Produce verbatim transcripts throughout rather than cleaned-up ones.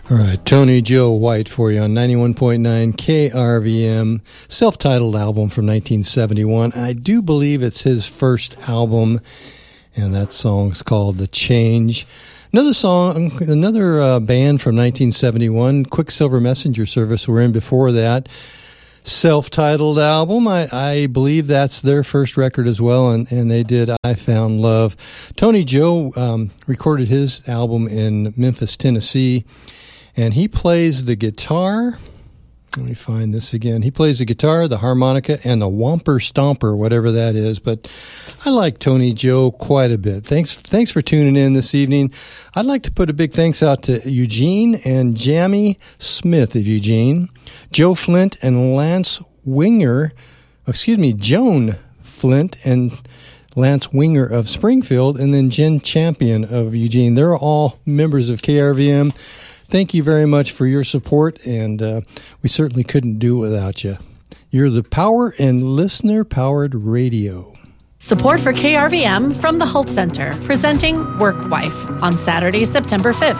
All right, Tony Joe White for you on ninety-one point nine K R V M, self-titled album from nineteen seventy-one. I do believe it's his first album, and that song's called The Change. Another song, another uh, band from nineteen seventy-one, Quicksilver Messenger Service, were in before that. Self-titled album. I, I believe that's their first record as well, and, and they did I Found Love. Tony Joe um, recorded his album in Memphis, Tennessee, and he plays the guitar. Let me find this again. He plays the guitar, the harmonica, and the whomper stomper, whatever that is. But I like Tony Joe quite a bit. Thanks thanks for tuning in this evening. I'd like to put a big thanks out to Eugene and Jamie Smith of Eugene, Joe Flint and Lance Winger, excuse me, Joan Flint and Lance Winger of Springfield, and then Jen Champion of Eugene. They're all members of K R V M. Thank you very much for your support, and uh, we certainly couldn't do it without you. You're the power and listener-powered radio. Support for K R V M from the Holt Center, presenting Work Wife on Saturday, September fifth.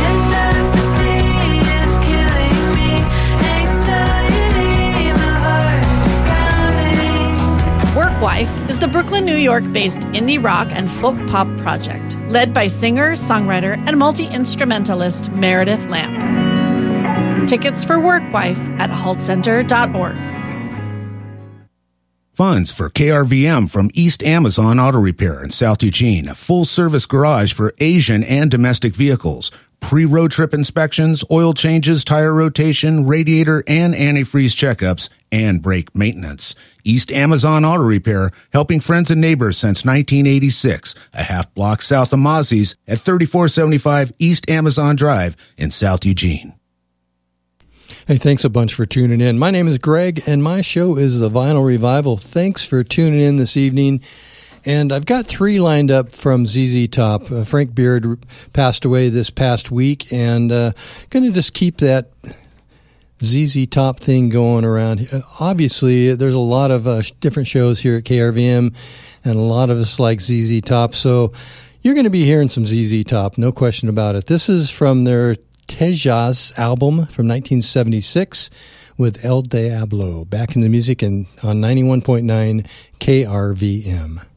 Work Wife is the Brooklyn, New York-based indie rock and folk pop project, led by singer, songwriter, and multi-instrumentalist Meredith Lamp. Tickets for Work Wife at holt center dot org. Funds for K R V M from East Amazon Auto Repair in South Eugene, a full-service garage for Asian and domestic vehicles. Pre-road trip inspections, oil changes, tire rotation, radiator and antifreeze checkups, and brake maintenance. East Amazon Auto Repair, helping friends and neighbors since nineteen eighty-six, a half block south of Mozzie's at thirty-four seventy-five East Amazon Drive in South Eugene. Hey, thanks a bunch for tuning in. My name is Greg, and my show is The Vinyl Revival. Thanks for tuning in this evening. And I've got three lined up from Z Z Top. Uh, Frank Beard passed away this past week, and uh, going to just keep that Z Z Top thing going around. Uh, obviously, there's a lot of uh, different shows here at K R V M, and a lot of us like Z Z Top. So you're going to be hearing some Z Z Top, no question about it. This is from their Tejas album from nineteen seventy-six with El Diablo. Back in the music and on ninety-one point nine K R V M.